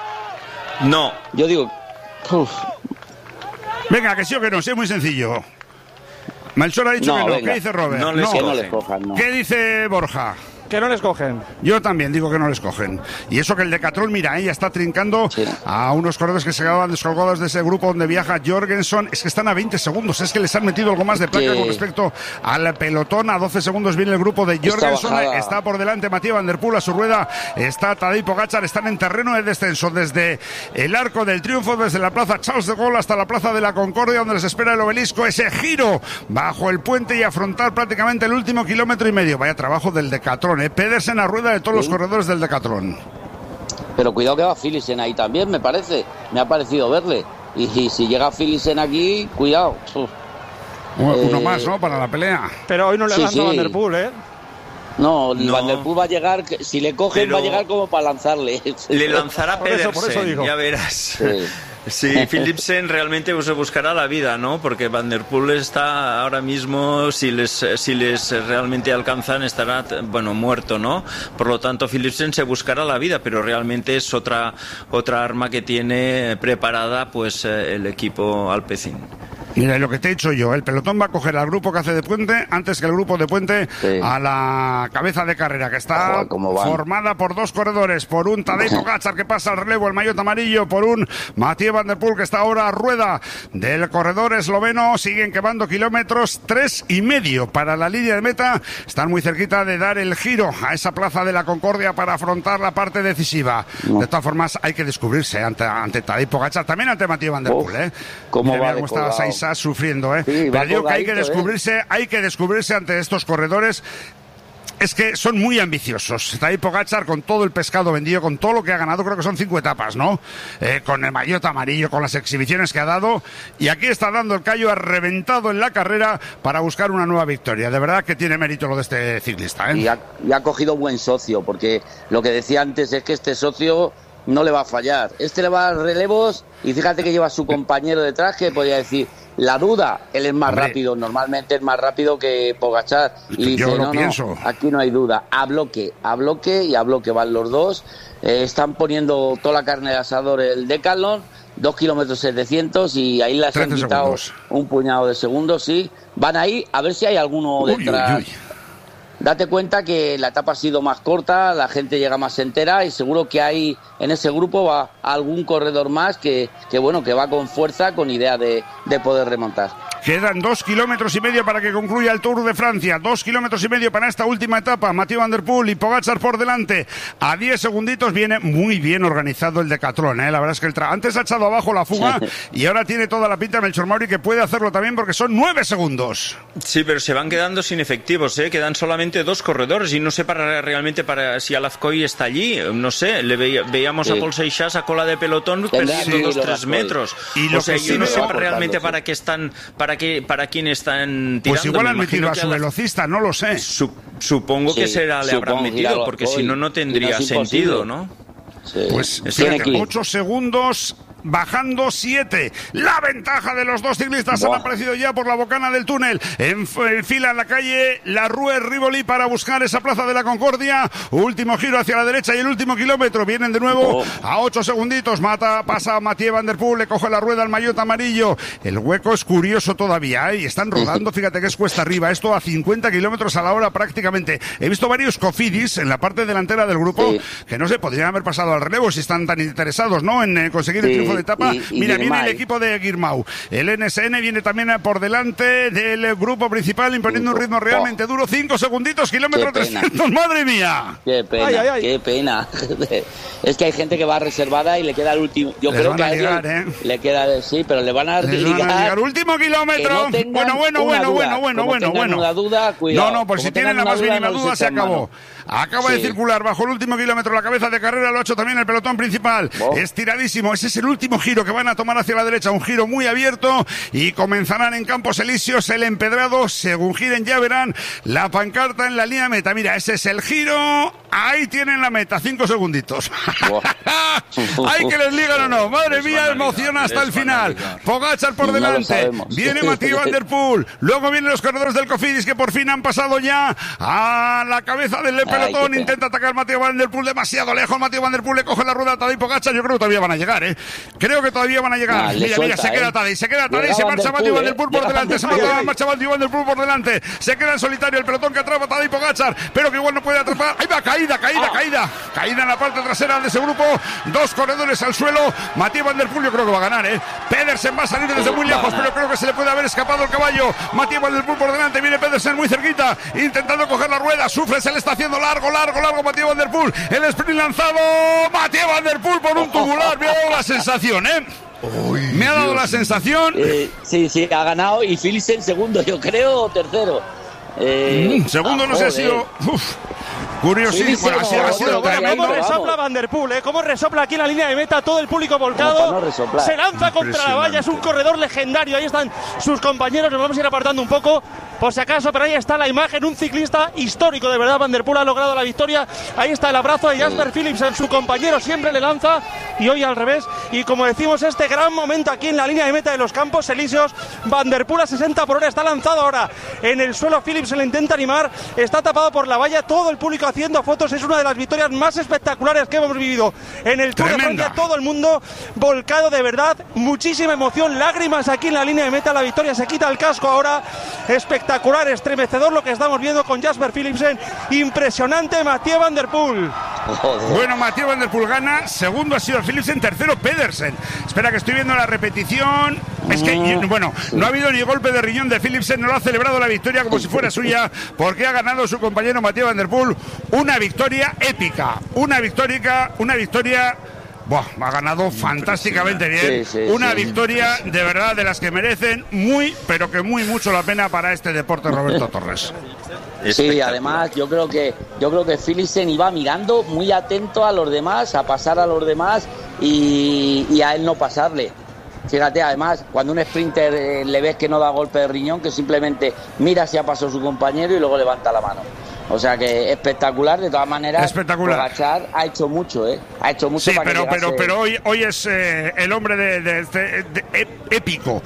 No. Yo digo, uf, Venga, que sí o que no, sí, es muy sencillo. Melchor ha dicho No, que no. venga. ¿Qué dice Robert? No les que no cogen. les cojan, no. ¿Qué dice Borja? Que no les cogen. Yo también digo que no les cogen. Y eso que el Decathlon, mira, ella está trincando Sí. a unos corredores que se quedaban descolgados de ese grupo donde viaja Jorgensen. Es que están a veinte segundos. Es que les han metido algo más de placa Sí. con respecto al pelotón. A doce segundos viene el grupo de Esta Jorgensen. bajada. Está por delante Mathieu Van der Poel a su rueda. Está Tadej Pogačar. Están en terreno de descenso desde el Arco del Triunfo, desde la plaza Charles de Gaulle hasta la plaza de la Concordia, donde les espera el obelisco. Ese giro bajo el puente y afrontar prácticamente el último kilómetro y medio. Vaya trabajo del Decathlon, ¿eh? Pedersen a rueda de todos los Sí. corredores del Decathlon. pero cuidado que va Philipsen ahí también, me parece. Me ha parecido verle. Y, y si llega Philipsen aquí, cuidado. Uf. Uno Eh, más, ¿no? Para la pelea. Pero hoy no le Sí, lanza sí. Van der Poel, ¿eh? No, No. Van der Poel va a llegar, que- si le cogen Pero- va a llegar como para lanzarle. Le lanzará Por eso, Pedersen, por eso digo. ya verás. Sí. Sí, Philipsen realmente se buscará la vida, ¿no? Porque Van der Poel está ahora mismo, si les, si les realmente alcanzan, estará, bueno, muerto, ¿no? Por lo tanto, Philipsen se buscará la vida, pero realmente es otra, otra arma que tiene preparada, pues, eh, el equipo alpecin. Mira, y lo que te he dicho yo, el pelotón va a coger al grupo que hace de Puente antes que el grupo de Puente Sí. a la cabeza de carrera, que está Joder, cómo van. formada por dos corredores, por un Tadej Pogačar que pasa al relevo, el maillot amarillo, por un Mathieu Van der Poel que está ahora a rueda del corredor esloveno. Siguen quemando kilómetros, tres y medio para la línea de meta. Están muy cerquita de dar el giro a esa plaza de la Concordia para afrontar la parte decisiva. No. De todas formas, hay que descubrirse ante, ante Tadej Pogačar, también ante Mathieu Van der Uf, Poel, ¿eh? cómo Mira, va mira de cómo estaba colgado. Sainz sufriendo, ¿eh? Sí, va Pero digo que hay que colgadito, ¿eh? descubrirse, hay que descubrirse ante estos corredores. Es que son muy ambiciosos. Tadej Pogačar con todo el pescado vendido, con todo lo que ha ganado, creo que son cinco etapas, ¿no? Eh, con el maillot amarillo, con las exhibiciones que ha dado. Y aquí está dando el callo, ha reventado en la carrera para buscar una nueva victoria. De verdad que tiene mérito lo de este ciclista, ¿eh? Y ha, y ha cogido buen socio, porque lo que decía antes es que este socio no le va a fallar. Este le va a dar relevos y fíjate que lleva a su compañero detrás que podría decir, la duda, él es más Hombre. rápido, normalmente es más rápido que Pogačar. Y Yo dice, lo no, pienso. no, aquí no hay duda. A bloque, a bloque y a bloque van los dos. Eh, están poniendo toda la carne de asador el Decathlon, dos kilómetros setecientos y ahí les han trece quitado segundos. un puñado de segundos, sí. Van ahí a ver si hay alguno Uy, detrás. uy, uy. Date cuenta que la etapa ha sido más corta, la gente llega más entera y seguro que hay en ese grupo va algún corredor más que, que bueno, que va con fuerza, con idea de, de poder remontar. Quedan dos kilómetros y medio para que concluya el Tour de Francia. Dos kilómetros y medio para esta última etapa. Mathieu Van der Poel y Pogačar por delante. A diez segunditos viene muy bien organizado el Decathlon, ¿eh? La verdad es que el tra... antes ha echado abajo la fuga y ahora tiene toda la pinta Melchor Mauri que puede hacerlo también porque son nueve segundos. Sí, pero se van quedando sin efectivos, ¿eh? Quedan solamente dos corredores y no sé para realmente para si Alazcoy está allí, no sé, le veía, veíamos Sí. a Paul Seixas a cola de pelotón Tendrá perdiendo que ir dos, tres Alazcoy. metros. Y lo o sea, que yo sí no veo- sé Va realmente aportando, para sí. qué están, para qué, para quién están tirando. Pues igual Me han metido imagino a que su Alaz- velocista, no lo sé. Su- supongo que Sí, será le habrán supongo, ir metido, a porque si Alazcoy. no, no Y tendría no es sentido, imposible. ¿no? Sí. Pues Tiene fíjate, que ir. ocho segundos bajando siete. La ventaja de los dos ciclistas han aparecido ya por la bocana del túnel. En, en fila en la calle La Rue Rivoli para buscar esa plaza de la Concordia. Último giro hacia la derecha y el último kilómetro. Vienen de nuevo a ocho segunditos. Mata, pasa Mathieu Van Der Poel, le coge la rueda al maillot amarillo. El hueco es curioso todavía, ¿eh? Y están rodando, fíjate que es cuesta arriba. Esto a cincuenta kilómetros a la hora prácticamente. He visto varios Cofidis en la parte delantera del grupo sí. que no se podrían haber pasado al relevo si están tan interesados, ¿no? En eh, conseguir sí. el triunfo de etapa. Y, y Mira, Girmay. Viene el equipo de Girmay. El N S N viene también por delante del grupo principal, imponiendo un ritmo realmente oh. duro. Cinco segunditos, kilómetro trescientos. ¡Madre mía! ¡Qué pena! Ay, ay, ay. ¡Qué pena! Es que hay gente que va reservada y le queda el último. Yo Les creo que a ligar, ellos ¿eh? le queda, sí, pero le van a Les ligar. Van a ligar. Último kilómetro. No bueno, bueno, bueno, bueno, bueno, bueno, bueno. Una duda, cuidado. No, no, por si tienen la más mínima duda, se acabó. Acaba sí. de circular bajo el último kilómetro la cabeza de carrera, lo ha hecho también el pelotón principal. Oh. Estiradísimo, ese es el último giro que van a tomar hacia la derecha, un giro muy abierto y comenzarán en Campos Elíseos el empedrado. Según giren ya verán la pancarta en la línea meta. Mira, ese es el giro. Ahí tienen la meta, cinco segunditos. Oh. Hay que les ligan o no. Madre mía, emoción hasta el final. Pogačar por delante. No viene Mathieu Van Der Poel. Luego vienen los corredores del Cofidis que por fin han pasado ya a la cabeza del pelotón. Ay, intenta atacar Mathieu Van Der Poel demasiado lejos. Mathieu Van Der Poel le coge la rueda a Tadej Pogačar. Yo creo que todavía van a llegar, ¿eh? Creo que todavía van a llegar. Ah, mira, suelta, mira, se queda Tadej, se queda Tadej, se marcha Mathieu Van Der Poel por delante. Se marcha Mathieu Van Der Poel por delante. Se queda en solitario el pelotón que atrapa a Tadej Pogačar, pero que igual no puede atrapar. Ahí va, caída, caída, caída. Caída en la parte trasera de ese grupo. Dos corredores al suelo. Mathieu Van Der Poel yo creo que va a ganar, ¿eh? Pedersen va a salir desde muy lejos, pero creo que se le puede haber escapado el caballo. Mathieu Van Der Poel por delante. Viene Pedersen muy cerquita, intentando coger la rueda. Sufre, se le está haciendo largo, largo, largo Mathieu Van Der Poel. El sprint lanzado. Mathieu Van Der Poel por un tubular. Me ha dado la sensación, ¿eh? Uy, Me ha dado Dios. la sensación. Eh, sí, sí, ha ganado. Y Philipsen segundo, yo creo, o tercero. Eh, mm, segundo ah, no sé, ha sido. Uf. Curiosísimo, sí, bueno, ha sido, ha sido bueno, ¿cómo resopla Van Der Poel? ¿eh? ¿Cómo resopla aquí en la línea de meta? Todo el público volcado. No se lanza contra la valla, es un corredor legendario. Ahí están sus compañeros, nos vamos a ir apartando un poco, por si acaso, pero ahí está la imagen. Un ciclista histórico, de verdad. Van Der Poel ha logrado la victoria. Ahí está el abrazo de Jasper Philipsen, su compañero siempre le lanza, y hoy al revés. Y como decimos, este gran momento aquí en la línea de meta de los Campos Elíseos. Van Der Poel a sesenta por hora, está lanzado ahora en el suelo. Philipsen le intenta animar, está tapado por la valla, todo el público haciendo fotos. Es una de las victorias más espectaculares que hemos vivido en el Tour de Francia. Todo el mundo volcado, de verdad, muchísima emoción, lágrimas aquí en la línea de meta. La victoria se quita el casco ahora. Espectacular, estremecedor lo que estamos viendo con Jasper Philipsen. Impresionante Mathieu Van Der Poel. Bueno, Mathieu Van Der Poel gana, segundo ha sido Philipsen, tercero Pedersen. Espera que estoy viendo la repetición. Es que, bueno, no ha habido ni golpe de riñón de Philipsen, no lo ha celebrado la victoria como si fuera suya, porque ha ganado su compañero Mathieu Van Der Poel. Una victoria épica, una victoria, una victoria... Buah, ha ganado fantásticamente bien. Sí, sí, Una sí, victoria sí, sí. de verdad de las que merecen muy, pero que muy mucho la pena para este deporte, Roberto Torres. Sí, además yo creo que yo creo que Philipsen iba mirando muy atento a los demás, a pasar a los demás y, y a él no pasarle. Fíjate, además, cuando un sprinter eh, le ves que no da golpe de riñón, que simplemente mira si ha pasado su compañero y luego levanta la mano. O sea que espectacular, de todas maneras. Espectacular. Pogačar ha hecho mucho, ¿eh? Ha hecho mucho. Sí, para pero, que pero, llegase... pero hoy, hoy es eh, el hombre de, de, de, de, de épico.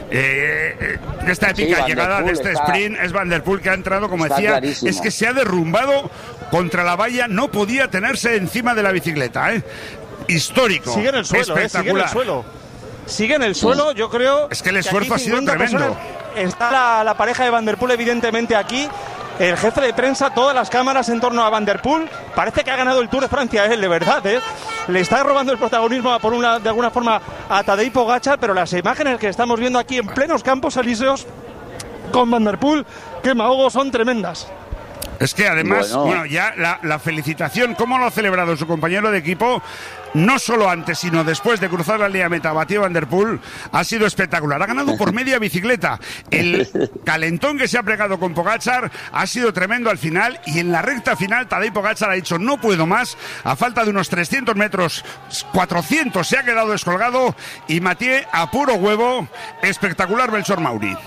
Eh, esta épica sí, llegada de este está, sprint es Van Der Poel, que ha entrado, como decía, clarísimo. Es que se ha derrumbado contra la valla, no podía tenerse encima de la bicicleta, ¿eh? Histórico. Sigue en el suelo, eh, sigue en el suelo. Sigue en el suelo, yo creo. Es que el esfuerzo ha sido tremendo. Está la, la pareja de Van Der Poel, evidentemente, aquí. El jefe de prensa, todas las cámaras en torno a Van Der Poel. Parece que ha ganado el Tour de Francia, él, de verdad, ¿eh? Le está robando el protagonismo por una, de alguna forma a Tadej Pogačar, pero las imágenes que estamos viendo aquí en plenos Campos Elíseos con Van Der Poel, que mahogo, son tremendas. Es que además, bueno, bueno ya la, la felicitación, cómo lo ha celebrado su compañero de equipo, no solo antes, sino después de cruzar la línea meta, Mathieu Van Der Poel, ha sido espectacular. Ha ganado por media bicicleta. El calentón que se ha pegado con Pogačar ha sido tremendo al final, y en la recta final Tadej Pogačar ha dicho no puedo más, a falta de unos trescientos metros, cuatrocientos, se ha quedado descolgado, y Mathieu a puro huevo, espectacular Belchor Mauri.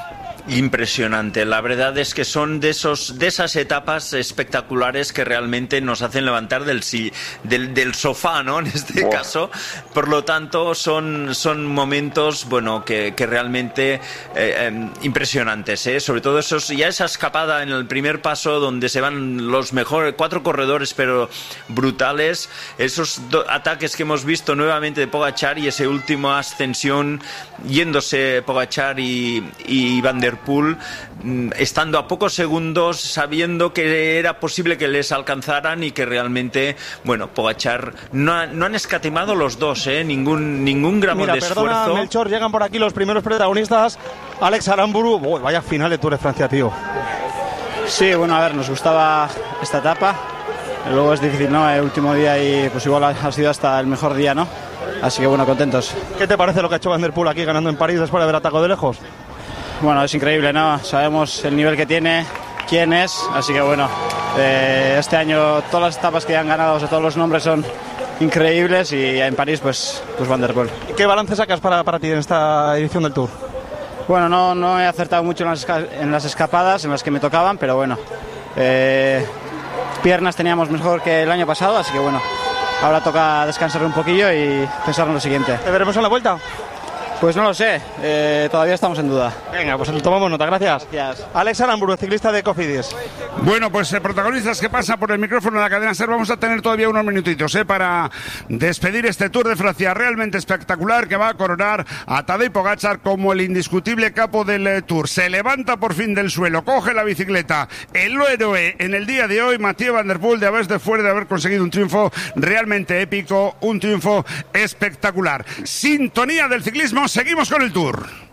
impresionante. La verdad es que son de esos de esas etapas espectaculares que realmente nos hacen levantar del del, del sofá, ¿no? En este oh. caso. Por lo tanto, son, son momentos, bueno, que, que realmente eh, eh, impresionantes, ¿eh? Sobre todo esos, ya esa escapada en el primer paso donde se van los mejores cuatro corredores, pero brutales. Esos do, ataques que hemos visto nuevamente de Pogačar y ese último ascensión yéndose Pogačar y, y Van der Poel, estando a pocos segundos, sabiendo que era posible que les alcanzaran y que realmente, bueno, Pogačar no, no han escatimado los dos, ¿eh? Ningún, ningún gramo Mira, de perdona, esfuerzo. Melchor, llegan por aquí los primeros protagonistas. Alex Aramburu, oh, vaya final de Tour de Francia, tío. Sí, bueno, a ver, nos gustaba esta etapa. Luego es difícil, ¿no? El último día y pues igual ha sido hasta el mejor día, ¿no? Así que bueno, contentos. ¿Qué te parece lo que ha hecho Van der Poel aquí ganando en París después de haber atacado de lejos? Bueno, es increíble, ¿no? Sabemos el nivel que tiene, quién es, así que bueno, eh, este año todas las etapas que han ganado, o sea, todos los nombres son increíbles y en París pues, pues Van der Poel. ¿Qué balance sacas para, para ti en esta edición del Tour? Bueno, no, no he acertado mucho en las, en las escapadas, en las que me tocaban, pero bueno, eh, piernas teníamos mejor que el año pasado, así que bueno, ahora toca descansar un poquillo y pensar en lo siguiente. ¿Te veremos en la vuelta? Pues no lo sé, eh, todavía estamos en duda. Venga, pues tomamos nota, gracias. Gracias. Alex Aramburu, ciclista de Cofidis. Bueno, pues eh, protagonistas que pasan por el micrófono de la cadena SER, vamos a tener todavía unos minutitos eh, para despedir este Tour de Francia realmente espectacular que va a coronar a Tadej Pogačar como el indiscutible capo del eh, Tour. Se levanta por fin del suelo, coge la bicicleta, el héroe en el día de hoy, Mathieu Van der Poel, de haber de fuera de haber conseguido un triunfo realmente épico, un triunfo espectacular. Sintonía del ciclismo. Seguimos con el Tour.